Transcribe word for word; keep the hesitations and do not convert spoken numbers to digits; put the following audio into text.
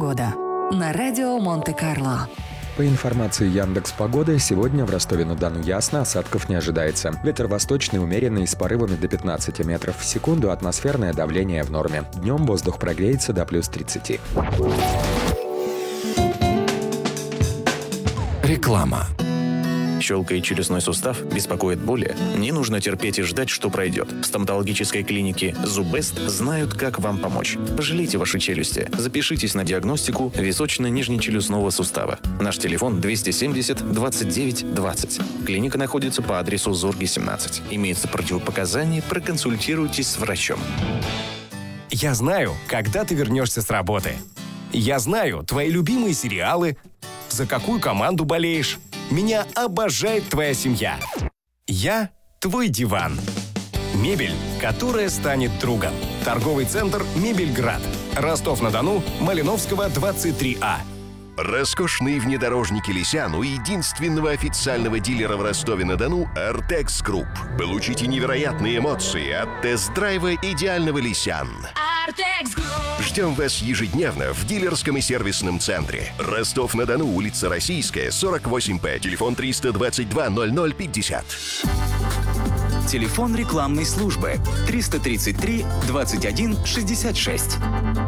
Погода на радио Монте-Карло. По информации Яндекс.Погоды, сегодня в Ростове-на-Дону ясно, осадков не ожидается. Ветер восточный умеренный с порывами до пятнадцати метров в секунду, атмосферное давление в норме. Днем воздух прогреется до плюс тридцати. Реклама. Щелкает челюстной сустав, беспокоит боли? Не нужно терпеть и ждать, что пройдет. В стоматологической клинике «Зубест» знают, как вам помочь. Пожалейте ваши челюсти. Запишитесь на диагностику височно-нижнечелюстного сустава. Наш телефон двести семьдесят двадцать девять двадцать. Клиника находится по адресу Зорги, семнадцать. Имеются противопоказания, проконсультируйтесь с врачом. Я знаю, когда ты вернешься с работы. Я знаю твои любимые сериалы, за какую команду болеешь. Меня обожает твоя семья. Я твой диван. Мебель, которая станет другом. Торговый центр «Мебельград». Ростов-на-Дону, Малиновского, двадцать три А. Роскошные внедорожники «Лисян» у единственного официального дилера в Ростове-на-Дону «Артекс Групп». Получите невероятные эмоции от тест-драйва идеального «Лисян». «Артекс Групп». Ждем вас ежедневно в дилерском и сервисном центре. Ростов-на-Дону, улица Российская, сорок восемь П. Телефон триста двадцать два ноль ноль пятьдесят. Телефон рекламной службы триста тридцать три двадцать один шестьдесят шесть.